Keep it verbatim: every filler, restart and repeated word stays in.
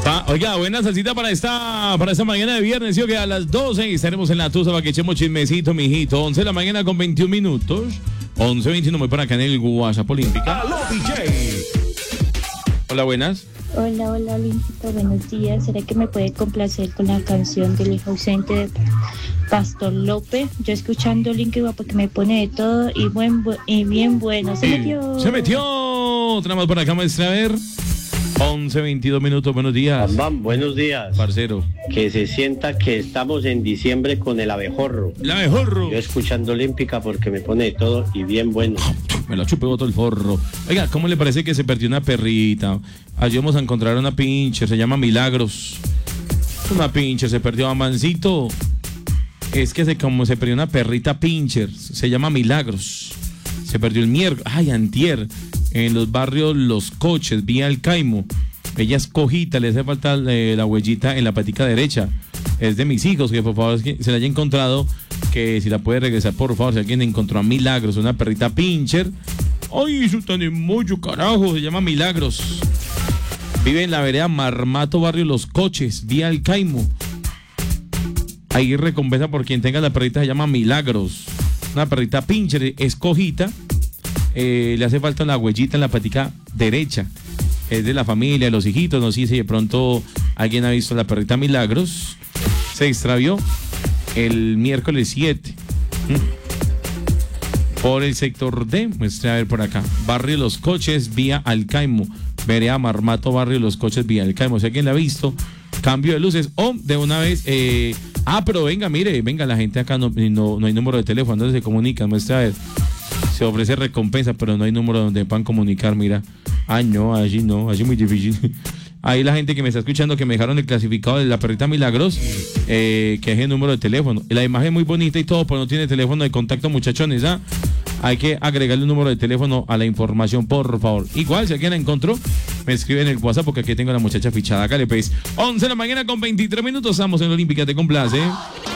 Pa, oiga, buena salsita para esta, para esta mañana de viernes, ¿sí? Que a las doce estaremos en la Tusa para que echemos chismecito, mijito. once de la mañana con veintiún minutos. once veintiuno, muy para acá en el WhatsApp Olímpica. ¡Aló, D J! Hola, buenas. Hola, hola, Lincito, buenos días. ¿Será que me puede complacer con la canción del hijo ausente de Pastor López? Yo escuchando Link porque me pone de todo y, buen, y bien bueno. Se y metió. Se metió. Otra más por acá, maestra. A ver. once veintidós minutos, buenos días. Bam, bam, buenos días. Parcero. Que se sienta que estamos en diciembre con el abejorro. El abejorro. Yo escuchando Olímpica porque me pone de todo y bien bueno. Me lo chupé todo el forro. Oiga, ¿cómo le parece que se perdió una perrita? Allí vamos a encontrar una pincher, se llama Milagros. Una pincher, se perdió a Mancito. Es que se, como se perdió una perrita pincher, se llama Milagros. Se perdió el miércoles, ay, antier, en los barrios Los Coches, vía El Caimo. Ella es cojita, le hace falta eh, la huellita en la patica derecha. Es de mis hijos, que por favor que se la haya encontrado, que si la puede regresar, por favor, si alguien encontró a Milagros, una perrita pincher. Ay, eso tan de mucho carajo, se llama Milagros. Vive en la vereda Marmato, barrio Los Coches, vía El Caimo. Ahí recompensa por quien tenga la perrita, se llama Milagros. Una perrita pincher, es cojita, eh, le hace falta la huellita en la patica derecha. Es de la familia, de los hijitos, no sé si de pronto alguien ha visto la perrita Milagros. Se extravió el miércoles siete. ¿Mm? Por el sector D, muestre a ver por acá. Barrio Los Coches, vía Alcaimo. Vereda Marmato, barrio Los Coches, vía Alcaimo. Si alguien la ha visto, cambio de luces. O de una vez, eh, ah, pero venga, mire, venga, la gente acá no, no, no hay número de teléfono, donde se comunican, muestre a ver. Se ofrece recompensa, pero no hay número donde puedan comunicar, mira. Ay, no, allí no, allí muy difícil. Ahí la gente que me está escuchando, que me dejaron el clasificado de la perrita Milagros, eh, que es el número de teléfono. La imagen es muy bonita y todo, pero no tiene teléfono de contacto, muchachones, ¿ah? Hay que agregarle un número de teléfono a la información, por favor. Igual, si alguien la encontró, me escribe en el WhatsApp, porque aquí tengo a la muchacha fichada. Acá le pues, once de la mañana con veintitrés minutos, estamos en Olímpica, te complace.